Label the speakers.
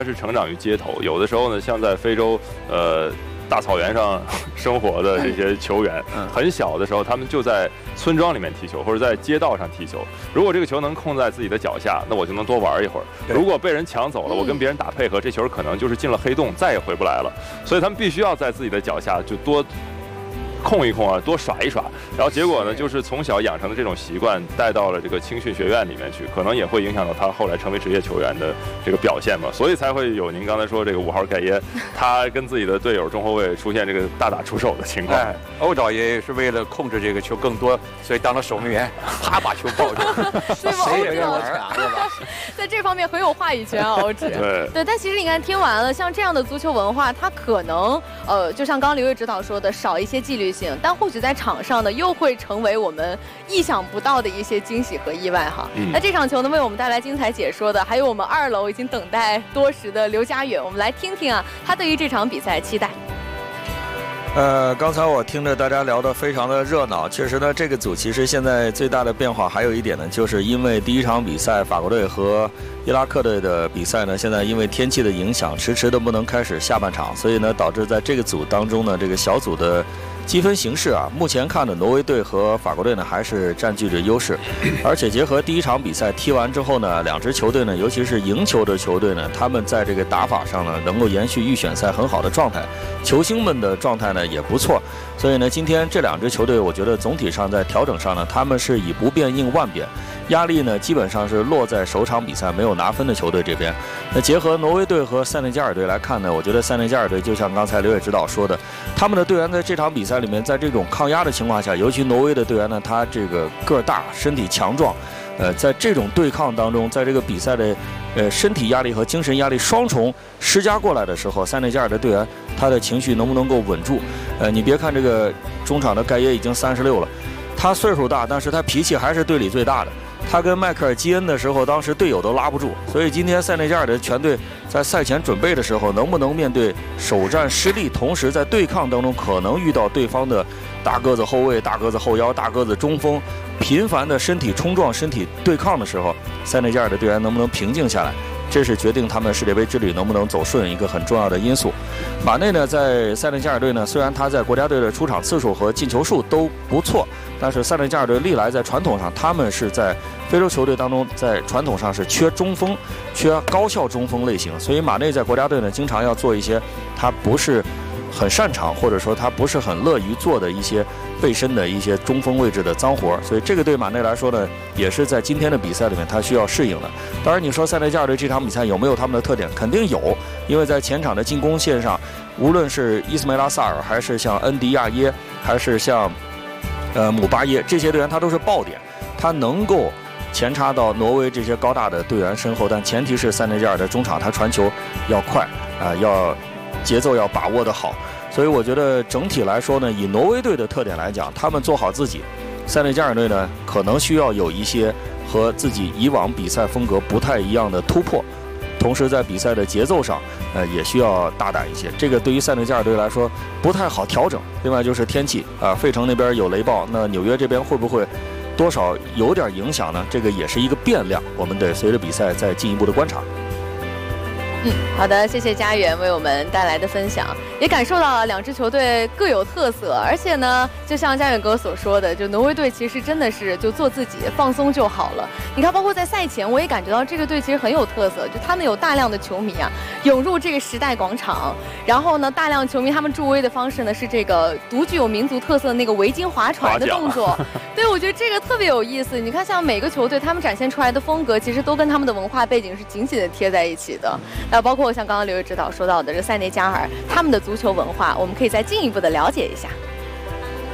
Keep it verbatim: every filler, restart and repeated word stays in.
Speaker 1: 是成长于街头，有的时候呢，像在非洲，呃。大草原上生活的这些球员，很小的时候，他们就在村庄里面踢球，或者在街道上踢球。如果这个球能控在自己的脚下，那我就能多玩一会儿。如果被人抢走了，我跟别人打配合，这球可能就是进了黑洞，再也回不来了。所以他们必须要在自己的脚下就多控一控啊，多耍一耍。然后结果呢，就是从小养成的这种习惯带到了这个青训学院里面去，可能也会影响到他后来成为职业球员的这个表现吧。所以才会有您刚才说这个五号盖耶，他跟自己的队友中后卫出现这个大打出手的情况。
Speaker 2: 哎，欧爪爷是为了控制这个球更多，所以当了守门员，啪把球抱住，谁也跟玩儿，是吧？
Speaker 3: 在这方面很有话语权啊，欧指。
Speaker 1: 对
Speaker 3: 对，但其实你看听完了，像这样的足球文化，它可能呃，就像刚刚刘越指导说的，少一些纪律性，但或许在场上呢，又会成为我们意想不到的一些惊喜和意外哈。嗯、那这场球呢，为我们带来精彩解说的，还有我们二楼已经等待多时的刘佳远，我们来听听啊，他对于这场比赛期待。
Speaker 4: 呃，刚才我听着大家聊得非常的热闹，确实呢，这个组其实现在最大的变化还有一点呢，就是因为第一场比赛法国队和伊拉克队的比赛呢，现在因为天气的影响，迟迟都不能开始下半场，所以呢，导致在这个组当中呢，这个小组的积分形势啊，目前看的挪威队和法国队呢还是占据着优势，而且结合第一场比赛踢完之后呢，两支球队呢，尤其是赢球的球队呢，他们在这个打法上呢，能够延续预选赛很好的状态，球星们的状态呢也不错，所以呢，今天这两支球队，我觉得总体上在调整上呢，他们是以不变应万变，压力呢基本上是落在首场比赛没有拿分的球队这边。那结合挪威队和塞内加尔队来看呢，我觉得塞内加尔队就像刚才刘野指导说的，他们的队员在这场比赛里面，在这种抗压的情况下，尤其挪威的队员呢，他这个个儿大，身体强壮，呃，在这种对抗当中，在这个比赛的呃身体压力和精神压力双重施加过来的时候，塞内加尔的队员他的情绪能不能够稳住？呃，你别看这个中场的盖耶已经三十六了，他岁数大，但是他脾气还是队里最大的。他跟迈克尔基恩的时候，当时队友都拉不住，所以今天塞内加尔的全队在赛前准备的时候，能不能面对首战失利，同时在对抗当中可能遇到对方的大个子后卫、大个子后腰、大个子中锋，频繁的身体冲撞、身体对抗的时候，塞内加尔的队员能不能平静下来？这是决定他们世界杯之旅能不能走顺一个很重要的因素。马内呢，在塞内加尔队呢，虽然他在国家队的出场次数和进球数都不错，但是塞内加尔队历来在传统上，他们是在非洲球队当中，在传统上是缺中锋，缺高效中锋类型，所以马内在国家队呢，经常要做一些他不是很擅长，或者说他不是很乐于做的一些背身的一些中锋位置的脏活，所以这个对马内来说呢，也是在今天的比赛里面他需要适应的。当然，你说塞内加尔队这场比赛有没有他们的特点？肯定有，因为在前场的进攻线上，无论是伊斯梅拉萨尔，还是像恩迪亚耶，还是像呃姆巴耶这些队员，他都是爆点，他能够前插到挪威这些高大的队员身后，但前提是塞内加尔的中场他传球要快啊、呃，要节奏要把握得好。所以我觉得整体来说呢，以挪威队的特点来讲，他们做好自己，塞内加尔队呢可能需要有一些和自己以往比赛风格不太一样的突破，同时在比赛的节奏上，呃也需要大胆一些。这个对于塞内加尔队来说不太好调整。另外就是天气啊、呃，费城那边有雷暴，那纽约这边会不会多少有点影响呢？这个也是一个变量，我们得随着比赛再进一步的观察。
Speaker 3: 嗯，好的，谢谢家园为我们带来的分享，也感受到了两支球队各有特色，而且呢，就像家远哥所说的，就挪威队其实真的是就做自己，放松就好了。你看，包括在赛前，我也感觉到这个队其实很有特色，就他们有大量的球迷啊涌入这个时代广场，然后呢，大量球迷他们助威的方式呢是这个独具有民族特色的那个围巾划船的动作，对，我觉得这个特别有意思。你看，像每个球队他们展现出来的风格，其实都跟他们的文化背景是紧紧的贴在一起的。那包括像刚刚刘宇指导说到的这塞内加尔，他们的足球文化，我们可以再进一步的了解一下。